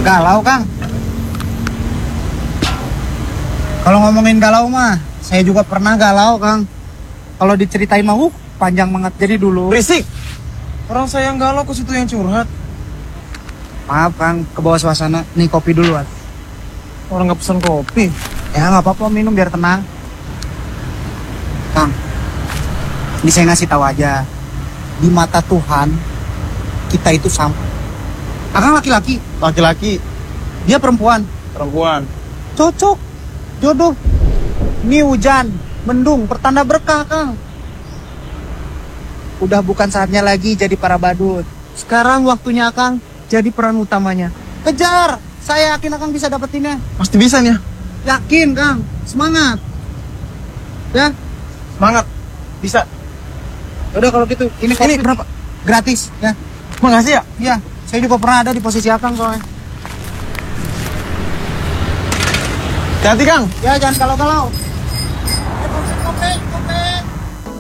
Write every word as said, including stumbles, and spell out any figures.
Galau, Kang. Kalau ngomongin galau mah, saya juga pernah galau, Kang. Kalau diceritain mah, uh, panjang banget. Jadi dulu. Berisik. Orang saya yang galau, kok situ yang curhat. Maaf, Kang, ke bawah suasana. Nih kopi duluan. Orang nggak pesan kopi. Ya nggak apa-apa, minum biar tenang. Kang, ini saya ngasih tahu aja. Di mata Tuhan, kita itu sama. Akang laki-laki, Laki-laki, dia perempuan. perempuan. Cocok, jodoh. Ini hujan, mendung, pertanda berkah, Kang. Udah bukan saatnya lagi jadi para badut. Sekarang waktunya Akang jadi peran utamanya. Kejar, saya yakin Akang bisa dapetinnya. Pasti bisa nih ya. Yakin, Kang. Semangat. Ya, Semangat. Bisa. udah kalau gitu. Ini kopi Ini berapa? gratis, ya. Makasih ya. Iya, saya juga pernah ada di posisi Akang soalnya. Hati-hati Kang. Ya, jangan kalau-kalau.